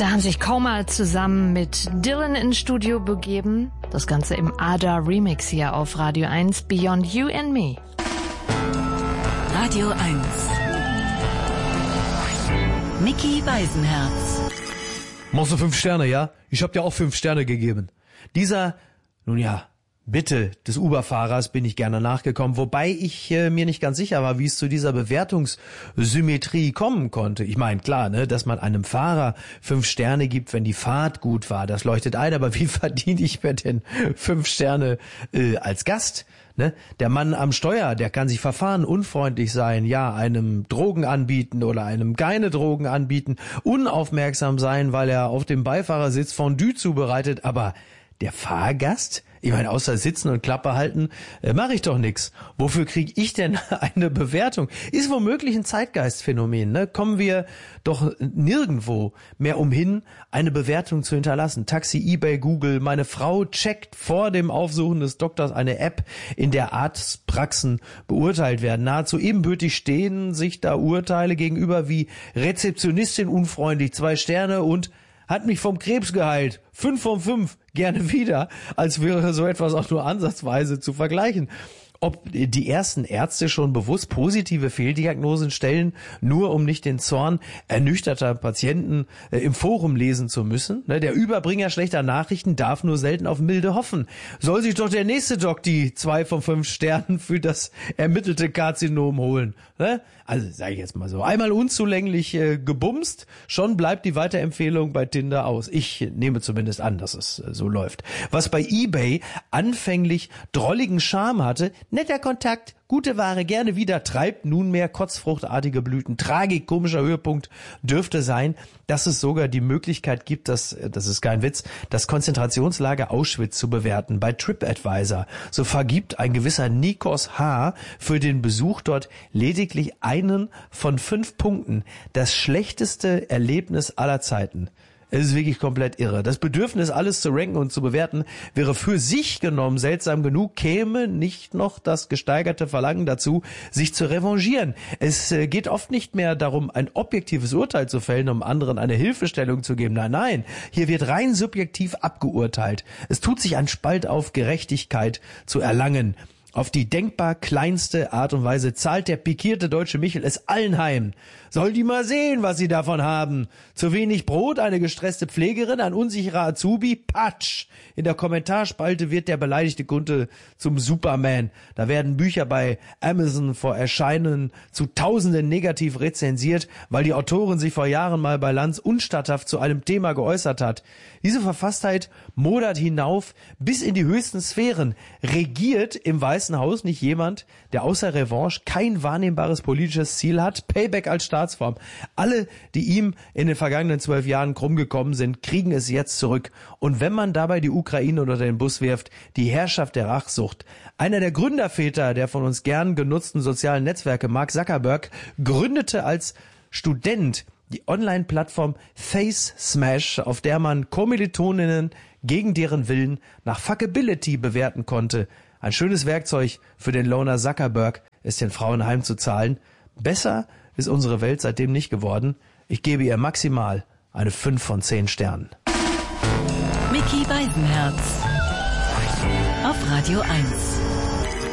Da haben sich Coma zusammen mit Dylan ins Studio begeben. Das Ganze im Ada Remix hier auf Radio 1, Beyond You and Me. Radio 1. Micky Beisenherz. Machst du 5 Sterne, ja? Ich hab dir auch 5 Sterne gegeben. Dieser, nun ja, Bitte des Uber-Fahrers bin ich gerne nachgekommen, wobei ich mir nicht ganz sicher war, wie es zu dieser Bewertungssymmetrie kommen konnte. Ich meine, klar, ne, dass man einem Fahrer 5 Sterne gibt, wenn die Fahrt gut war, das leuchtet ein, aber wie verdiene ich mir denn 5 Sterne als Gast? Ne? Der Mann am Steuer, der kann sich verfahren, unfreundlich sein, ja, einem Drogen anbieten oder einem keine Drogen anbieten, unaufmerksam sein, weil er auf dem Beifahrersitz Fondue zubereitet, aber der Fahrgast? Ich meine, außer sitzen und Klappe halten, mache ich doch nix. Wofür kriege ich denn eine Bewertung? Ist womöglich ein Zeitgeistphänomen, ne? Kommen wir doch nirgendwo mehr umhin, eine Bewertung zu hinterlassen. Taxi, eBay, Google. Meine Frau checkt vor dem Aufsuchen des Doktors eine App, in der Arztpraxen beurteilt werden. Nahezu ebenbürtig stehen sich da Urteile gegenüber wie Rezeptionistin unfreundlich, 2 Sterne und hat mich vom Krebs geheilt. 5 von 5, gerne wieder, als wäre so etwas auch nur ansatzweise zu vergleichen. Ob die ersten Ärzte schon bewusst positive Fehldiagnosen stellen, nur um nicht den Zorn ernüchterter Patienten im Forum lesen zu müssen. Der Überbringer schlechter Nachrichten darf nur selten auf Milde hoffen. Soll sich doch der nächste Doc die 2 von 5 Sternen für das ermittelte Karzinom holen. Also sage ich jetzt mal so, einmal unzulänglich gebumst, schon bleibt die Weiterempfehlung bei Tinder aus. Ich nehme zumindest an, dass es so läuft. Was bei eBay anfänglich drolligen Charme hatte, netter Kontakt, gute Ware, gerne wieder, treibt nunmehr kotzfruchtartige Blüten. Tragik, komischer Höhepunkt dürfte sein, dass es sogar die Möglichkeit gibt, das ist kein Witz, das Konzentrationslager Auschwitz zu bewerten. Bei TripAdvisor, so vergibt ein gewisser Nikos H. für den Besuch dort lediglich einen von 5 Punkten. Das schlechteste Erlebnis aller Zeiten. Es ist wirklich komplett irre. Das Bedürfnis, alles zu ranken und zu bewerten, wäre für sich genommen seltsam genug, käme nicht noch das gesteigerte Verlangen dazu, sich zu revanchieren. Es geht oft nicht mehr darum, ein objektives Urteil zu fällen, um anderen eine Hilfestellung zu geben. Nein, hier wird rein subjektiv abgeurteilt. Es tut sich ein Spalt auf, Gerechtigkeit zu erlangen. Auf die denkbar kleinste Art und Weise zahlt der pikierte deutsche Michel es allen heim. Soll die mal sehen, was sie davon haben. Zu wenig Brot, eine gestresste Pflegerin, ein unsicherer Azubi, Patsch. In der Kommentarspalte wird der beleidigte Kunde zum Superman. Da werden Bücher bei Amazon vor Erscheinen zu Tausenden negativ rezensiert, weil die Autorin sich vor Jahren mal bei Lanz unstatthaft zu einem Thema geäußert hat. Diese Verfasstheit modert hinauf bis in die höchsten Sphären. Regiert im Weißen Haus nicht jemand, der außer Revanche kein wahrnehmbares politisches Ziel hat? Payback als Staatsform. Alle, die ihm in den vergangenen 12 Jahren krumm gekommen sind, kriegen es jetzt zurück. Und wenn man dabei die Ukraine unter den Bus wirft, die Herrschaft der Rachsucht. Einer der Gründerväter der von uns gern genutzten sozialen Netzwerke, Mark Zuckerberg, gründete als Student die Online-Plattform Face Smash, auf der man Kommilitoninnen gegen deren Willen nach Fuckability bewerten konnte. Ein schönes Werkzeug für den Loner Zuckerberg, es den Frauen heimzuzahlen. Besser ist unsere Welt seitdem nicht geworden. Ich gebe ihr maximal eine 5 von 10 Sternen. Micky Beisenherz auf Radio 1.